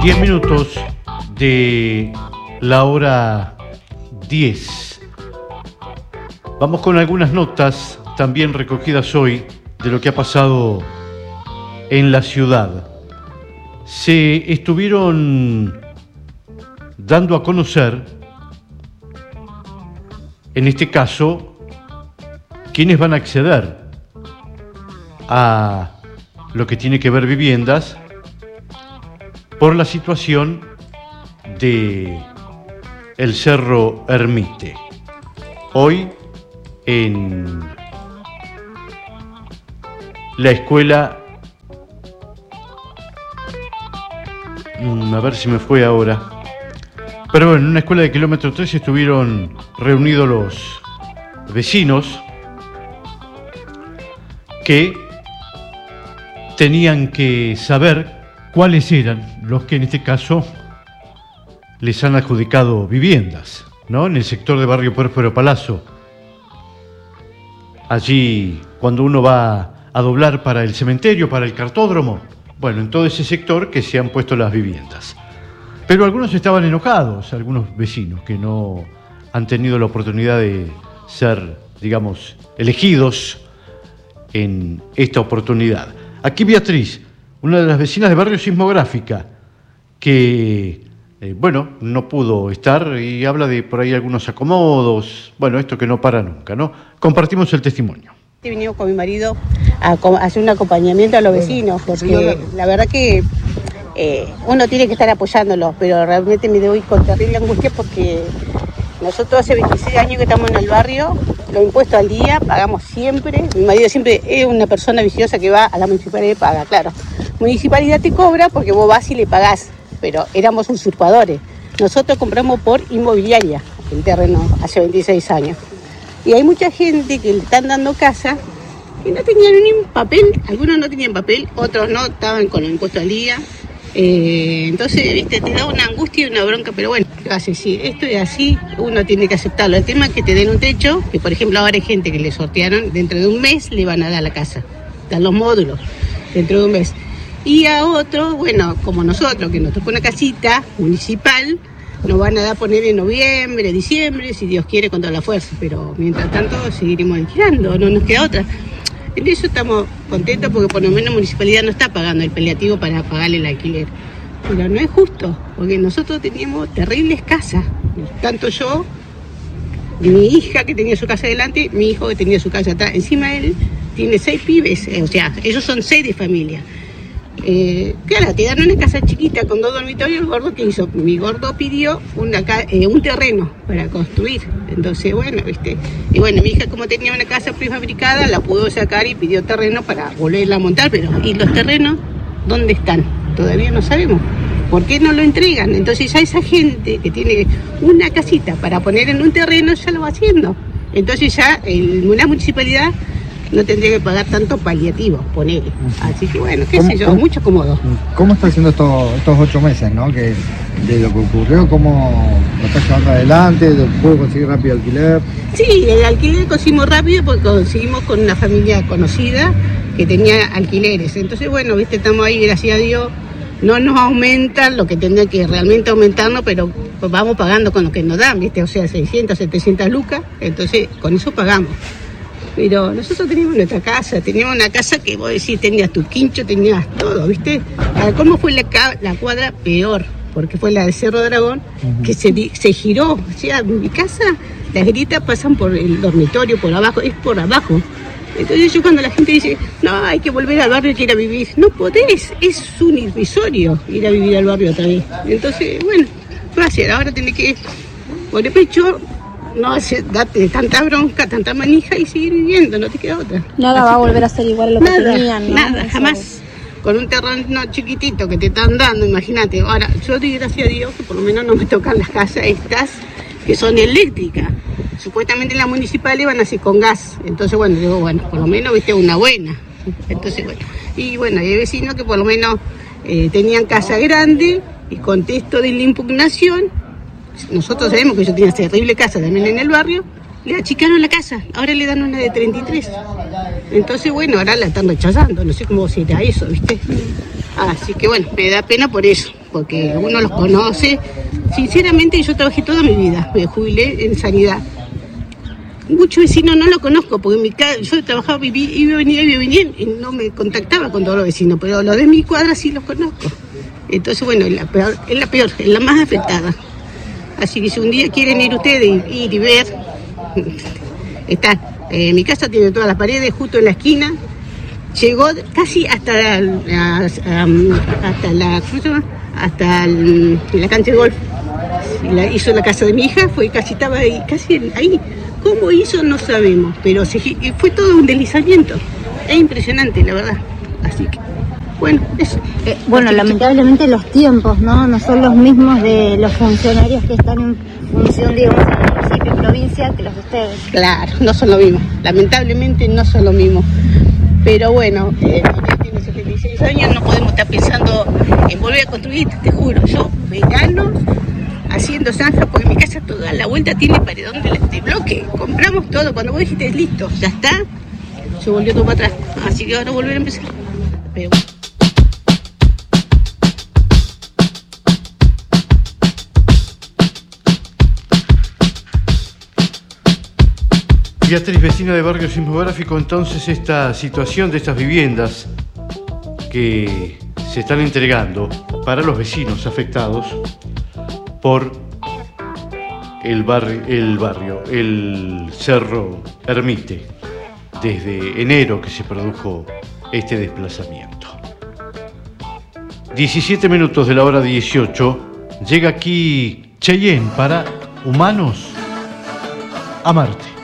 10 minutos de la hora 10. Vamos con algunas notas también recogidas hoy de lo que ha pasado en la ciudad. Se estuvieron dando a conocer, en este caso, quienes van a acceder a lo que tiene que ver viviendas por la situación de el Cerro Ermite. Hoy en la escuela, a ver si me fue ahora, pero bueno, en una escuela de kilómetro 3 estuvieron reunidos los vecinos que tenían que saber cuáles eran los que en este caso les han adjudicado viviendas, ¿no? En el sector de Barrio Próspero Palazzo. Allí, cuando uno va a doblar para el cementerio, para el cartódromo, bueno, en todo ese sector que se han puesto las viviendas. Pero algunos estaban enojados, algunos vecinos que no han tenido la oportunidad de ser, digamos, elegidos en esta oportunidad. Aquí Beatriz, una de las vecinas de Barrio Sismográfica, que, no pudo estar y habla de por ahí algunos acomodos, bueno, esto que no para nunca, ¿no? Compartimos el testimonio. He venido con mi marido a hacer un acompañamiento a los vecinos, porque la verdad que uno tiene que estar apoyándolos, pero realmente me doy con terrible angustia porque nosotros hace 26 años que estamos en el barrio, los impuestos al día, pagamos siempre. Mi marido siempre es una persona viciosa que va a la municipalidad y paga, claro. Municipalidad te cobra porque vos vas y le pagás, pero éramos usurpadores. Nosotros compramos por inmobiliaria el terreno hace 26 años. Y hay mucha gente que le están dando casa que no tenían ni papel, algunos no tenían papel, otros no, estaban con los impuestos al día. Entonces, viste, te da una angustia y una bronca, pero bueno, ¿qué vas a decir? Esto es así, uno tiene que aceptarlo. El tema es que te den un techo, que por ejemplo ahora hay gente que le sortearon, dentro de un mes le van a dar la casa, dan los módulos, dentro de un mes. Y a otros, bueno, como nosotros, que nos tocó una casita municipal, nos van a dar poner en noviembre, diciembre, si Dios quiere, con toda la fuerza, pero mientras tanto seguiremos alquilando, no nos queda otra. En eso estamos contentos porque por lo menos la municipalidad no está pagando el paliativo para pagarle el alquiler. Pero no es justo, porque nosotros teníamos terribles casas, tanto yo, mi hija que tenía su casa adelante, mi hijo que tenía su casa atrás. Encima él tiene 6 pibes, o sea, ellos son 6 de familia. Claro, te dan una casa chiquita con 2 dormitorios. El gordo, ¿qué hizo? Mi gordo pidió un terreno para construir. Entonces, bueno, ¿viste? Y bueno, mi hija, como tenía una casa prefabricada, la pudo sacar y pidió terreno para volverla a montar. Pero, ¿y los terrenos dónde están? Todavía no sabemos. ¿Por qué no lo entregan? Entonces ya esa gente que tiene una casita para poner en un terreno ya lo va haciendo. Entonces ya la municipalidad no tendría que pagar tanto paliativo, ponele. Así que bueno, qué sé yo, mucho cómodo. ¿Cómo está haciendo estos 8 meses, no? Que de lo que ocurrió, ¿cómo lo está llevando adelante? ¿Pudo conseguir rápido alquiler? Sí, el alquiler conseguimos rápido porque conseguimos con una familia conocida que tenía alquileres. Entonces, bueno, viste, estamos ahí, gracias a Dios. No nos aumentan lo que tendría que realmente aumentarnos, pero vamos pagando con lo que nos dan, viste, o sea, 600, 700 lucas. Entonces, con eso pagamos. Pero nosotros teníamos nuestra casa, teníamos una casa que vos decís, tenías tu quincho, tenías todo, ¿viste? ¿Cómo fue la cuadra? Peor, porque fue la de Cerro Dragón, que se giró. O sea, mi casa, las grietas pasan por el dormitorio, por abajo, es por abajo. Entonces yo cuando la gente dice, no, hay que volver al barrio y ir a vivir, no podés, es un irrisorio ir a vivir al barrio otra vez. Entonces, bueno, gracias, ahora tenés que poner pecho, no date tanta bronca, tanta manija y seguir viviendo, no te queda otra. Nada va a volver a ser igual a lo que tenían, ¿no? Nada, jamás. Con un terreno chiquitito que te están dando, imagínate. Ahora, yo doy gracias a Dios que por lo menos no me tocan las casas estas que son eléctricas. Supuestamente las municipales van a ser con gas. Entonces, bueno, digo, bueno, por lo menos, viste, una buena. Entonces, bueno. Y bueno, hay vecinos que por lo menos tenían casa grande y con texto de la impugnación. Nosotros sabemos que yo tenía terrible casa también en el barrio, le achicaron la casa, ahora le dan una de 33. Entonces, bueno, ahora la están rechazando, no sé cómo será eso, ¿viste? Así que bueno, me da pena por eso. porque uno los conoce. Sinceramente yo trabajé toda mi vida, me jubilé en sanidad. Muchos vecinos no lo conozco, porque en mi casa yo trabajaba, iba a venir, y no me contactaba con todos los vecinos, pero los de mi cuadra sí los conozco. Entonces, bueno, es la peor, es la más afectada. Así que si un día quieren ir ustedes, ir y ver, está. Mi casa tiene todas las paredes, justo en la esquina. Llegó casi hasta la cancha de golf. Hizo la casa de mi hija, estaba ahí, casi ahí. ¿Cómo hizo? No sabemos, pero fue todo un deslizamiento. Es impresionante, la verdad. Así que, bueno, eso. Bueno, lamentablemente los tiempos, ¿no? Son los mismos de los funcionarios que están en función, digamos, en el municipio y provincia que los de ustedes. Claro, no son lo mismo. Lamentablemente no son lo mismo. Pero bueno, mi tía tiene 76 años, no podemos estar pensando en volver a construir, te juro. Yo, verano, haciendo zanja, porque mi casa toda la vuelta tiene paredón de bloque. Compramos todo, cuando vos dijiste listo, ya está, se volvió todo para atrás. Así que ahora volver a empezar. Pero... Beatriz, vecina de Barrio Sismográfico, entonces esta situación de estas viviendas que se están entregando para los vecinos afectados por el Cerro Ermite, desde enero que se produjo este desplazamiento. 17 minutos de la hora 18, llega aquí Cheyenne para Humanos a Marte.